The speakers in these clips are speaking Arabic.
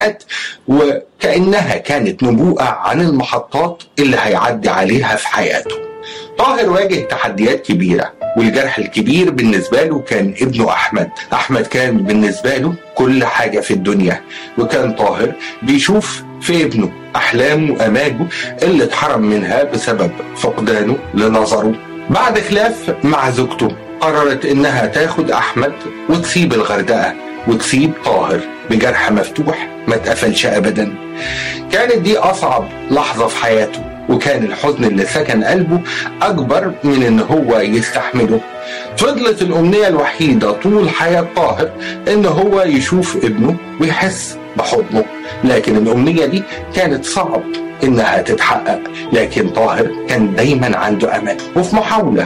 وكأنها كانت نبوءة عن المحطات اللي هيعدي عليها في حياته. طاهر واجه تحديات كبيرة، والجرح الكبير بالنسبة له كان ابنه أحمد. أحمد كان بالنسبة له كل حاجة في الدنيا، وكان طاهر بيشوف في ابنه أحلامه وأماله اللي اتحرم منها بسبب فقدانه لنظره. بعد خلاف مع زوجته قررت إنها تاخد أحمد وتسيب الغردقة وتسيب طاهر بجرح مفتوح ما اتقفلش أبدا. كانت دي أصعب لحظة في حياته، وكان الحزن اللي سكن قلبه أكبر من إن هو يستحمله. فضلت الأمنية الوحيدة طول حياة طاهر إن هو يشوف ابنه ويحس بحضنه، لكن الأمنية دي كانت صعب إنها تتحقق. لكن طاهر كان دايما عنده أمل، وفي محاولة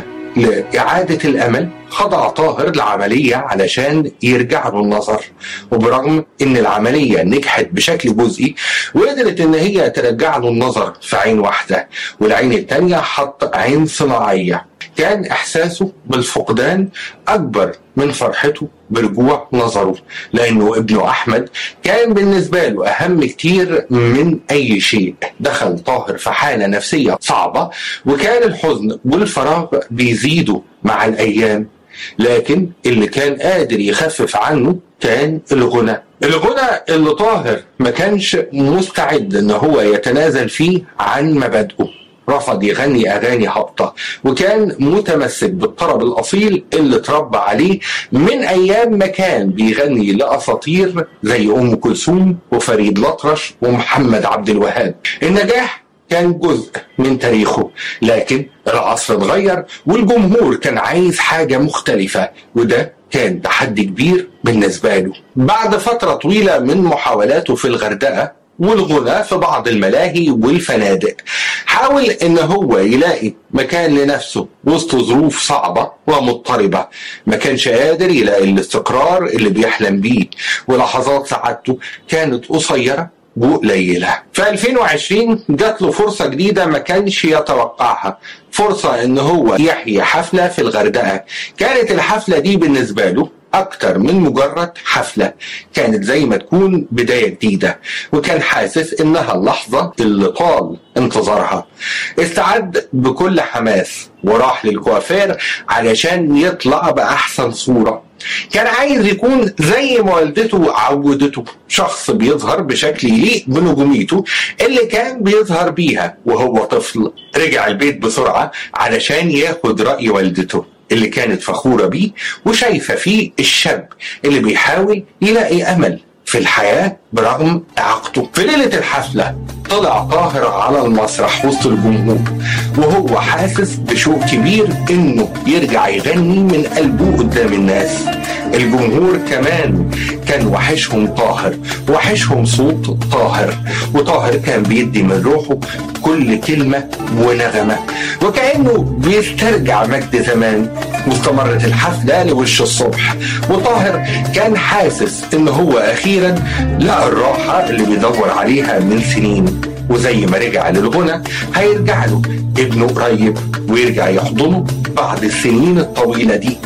لإعادة الأمل خضع طاهر لعملية علشان يرجع له النظر. وبرغم إن العملية نجحت بشكل جزئي وقدرت إن هي ترجع له النظر في عين واحدة، والعين التانية حط عين صناعية، كان إحساسه بالفقدان أكبر من فرحته برجوع نظره، لأنه ابنه أحمد كان بالنسبة له أهم كتير من أي شيء. دخل طاهر في حالة نفسية صعبة، وكان الحزن والفراغ بيزيدوا مع الأيام، لكن اللي كان قادر يخفف عنه كان الغنى اللي طاهر ما كانش مستعد ان هو يتنازل فيه عن مبادئه. رفض يغني أغاني هابطة، وكان متمسك بالطرب الأصيل اللي اتربى عليه من أيام ما كان بيغني لأساطير زي أم كلثوم وفريد الأطرش ومحمد عبد الوهاب. النجاح كان جزء من تاريخه، لكن العصر اتغير والجمهور كان عايز حاجة مختلفة، وده كان تحدي كبير بالنسبة له. بعد فترة طويلة من محاولاته في الغردقة والغنى في بعض الملاهي والفنادق، حاول ان هو يلاقي مكان لنفسه وسط ظروف صعبة ومضطربة. ما كانش قادر يلاقي الاستقرار اللي بيحلم بيه، ولحظات سعادته كانت قصيرة وقليلة. في 2020 جات له فرصة جديدة ما كانش يتوقعها، فرصة ان هو يحيي حفلة في الغردقة. كانت الحفلة دي بالنسبة له أكتر من مجرد حفلة، كانت زي ما تكون بداية جديدة، وكان حاسس إنها اللحظة اللي طال انتظارها. استعد بكل حماس وراح للكوافير علشان يطلع بأحسن صورة. كان عايز يكون زي ما والدته عودته، شخص بيظهر بشكل يليق بنجوميته اللي كان بيظهر بيها وهو طفل. رجع البيت بسرعة علشان ياخد رأي والدته اللي كانت فخورة بيه وشايفة فيه الشاب اللي بيحاول يلاقي أمل في الحياة برغم إعاقته. في ليلة الحفلة طلع طاهر على المسرح وسط الجمهور وهو حاسس بشوق كبير إنه يرجع يغني من قلبه قدام الناس. الجمهور كمان كان وحشهم طاهر، وحشهم صوت طاهر، وطاهر كان بيدي من روحه كل كلمة ونغمة وكأنه بيسترجع مجد زمان. واستمرت الحفلة لوش الصبح، وطاهر كان حاسس إن هو أخيرا لقى الراحة اللي بيدور عليها من سنين. وزي ما رجع للغنى هيرجع له ابنه قريب ويرجع يحضنه بعد السنين الطويلة دي.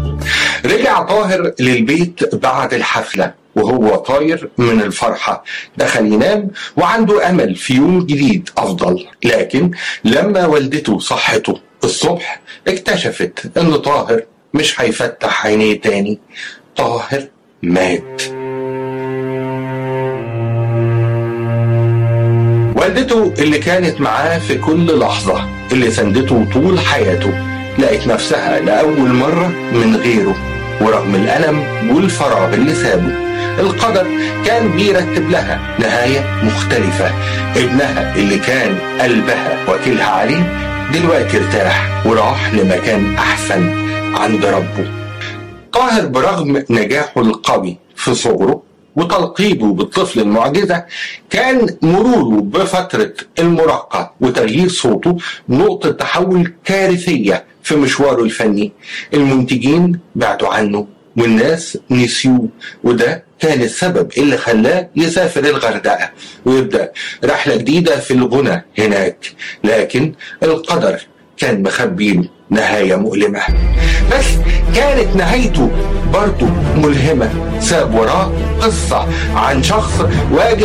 رجع طاهر للبيت بعد الحفلة وهو طاير من الفرحة، دخل ينام وعنده أمل في يوم جديد أفضل. لكن لما والدته صحته الصبح اكتشفت أن طاهر مش هيفتح عينيه تاني، طاهر مات. والدته اللي كانت معاه في كل لحظة، اللي سندته طول حياته، لقت نفسها لأول مرة من غيره. ورغم الألم والفراغ اللي سابه، القدر كان بيرتب لها نهاية مختلفة. ابنها اللي كان قلبها وكلها عليه دلوقتي ارتاح وراح لمكان أحسن عند ربه. طاهر برغم نجاحه القوي في صغره وتلقيبه بالطفل المعجزة، كان مروره بفترة المراهقة وتغيير صوته نقطة تحول كارثية في مشواره الفني. المنتجين بعدوا عنه والناس نسيوه، وده كان السبب اللي خلاه يسافر الغردقة ويبدأ رحلة جديدة في الغنى هناك. لكن القدر كان مخبيله نهاية مؤلمة، بس كانت نهايته برضه ملهمة. ساب وراه قصة عن شخص واجه